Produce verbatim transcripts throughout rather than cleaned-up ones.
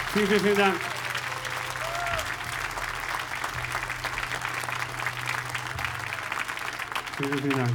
Vielen, vielen, vielen Dank. Vielen, vielen Dank.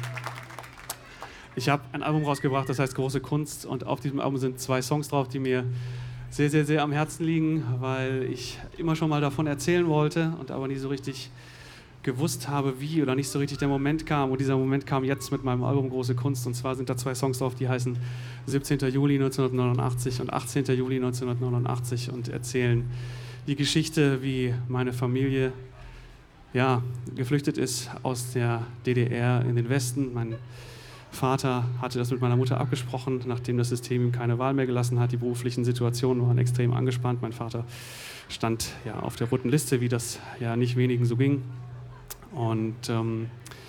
Ich habe ein Album rausgebracht, das heißt Große Kunst, und auf diesem Album sind zwei Songs drauf, die mir sehr, sehr, sehr am Herzen liegen, weil ich immer schon mal davon erzählen wollte und aber nie so richtig gewusst habe, wie, oder nicht so richtig der Moment kam. Und dieser Moment kam jetzt mit meinem Album Große Kunst. Und zwar sind da zwei Songs drauf, die heißen siebzehnter Juli neunzehnhundertneunundachtzig und achtzehnter Juli neunzehnhundertneunundachtzig und erzählen die Geschichte, wie meine Familie ja, geflüchtet ist aus der D D R in den Westen. Mein Vater hatte das mit meiner Mutter abgesprochen, nachdem das System ihm keine Wahl mehr gelassen hat. Die beruflichen Situationen waren extrem angespannt. Mein Vater stand ja auf der roten Liste, wie das ja nicht wenigen so ging. Und ähm,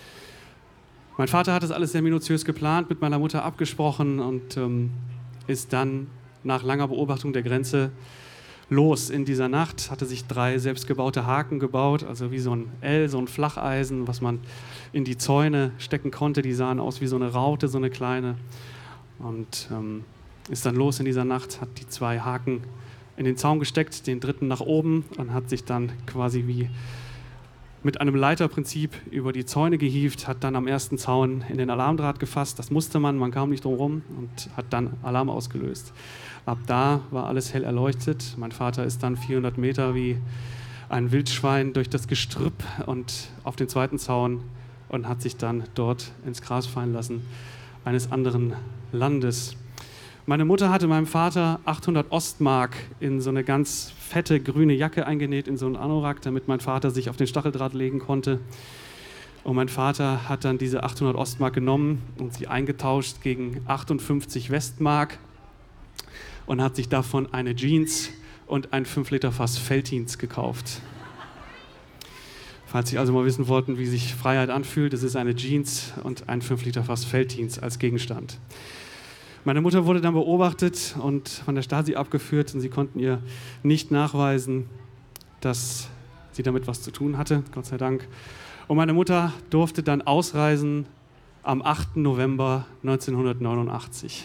mein Vater hat das alles sehr minutiös geplant, mit meiner Mutter abgesprochen und ähm, ist dann nach langer Beobachtung der Grenze los in dieser Nacht, hatte sich drei selbstgebaute Haken gebaut, also wie so ein L, so ein Flacheisen, was man in die Zäune stecken konnte. Die sahen aus wie so eine Raute, so eine kleine. Und ähm, ist dann los in dieser Nacht, hat die zwei Haken in den Zaun gesteckt, den dritten nach oben und hat sich dann quasi wie mit einem Leiterprinzip über die Zäune gehievt, hat dann am ersten Zaun in den Alarmdraht gefasst. Das musste man, man kam nicht drum rum und hat dann Alarm ausgelöst. Ab da war alles hell erleuchtet. Mein Vater ist dann vierhundert Meter wie ein Wildschwein durch das Gestrüpp und auf den zweiten Zaun und hat sich dann dort ins Gras fallen lassen, eines anderen Landes. Meine Mutter hatte meinem Vater achthundert Ostmark in so eine ganz fette grüne Jacke eingenäht, in so einen Anorak, damit mein Vater sich auf den Stacheldraht legen konnte. Und mein Vater hat dann diese achthundert Ostmark genommen und sie eingetauscht gegen achtundfünfzig Westmark und hat sich davon eine Jeans und ein fünf Liter Fass Veltins gekauft. Falls Sie also mal wissen wollten, wie sich Freiheit anfühlt, es ist eine Jeans und ein fünf Liter Fass Veltins als Gegenstand. Meine Mutter wurde dann beobachtet und von der Stasi abgeführt und sie konnten ihr nicht nachweisen, dass sie damit was zu tun hatte, Gott sei Dank. Und meine Mutter durfte dann ausreisen am achten November neunzehnhundertneunundachtzig.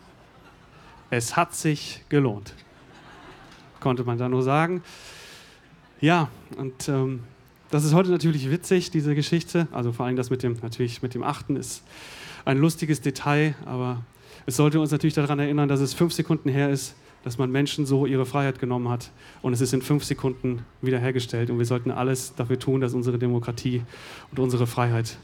Es hat sich gelohnt, konnte man da nur sagen. Ja, und ähm, das ist heute natürlich witzig, diese Geschichte. Also vor allem das mit dem, natürlich mit dem Achten ist ein lustiges Detail, aber es sollte uns natürlich daran erinnern, dass es fünf Sekunden her ist, dass man Menschen so ihre Freiheit genommen hat. Und es ist in fünf Sekunden wiederhergestellt. Und wir sollten alles dafür tun, dass unsere Demokratie und unsere Freiheit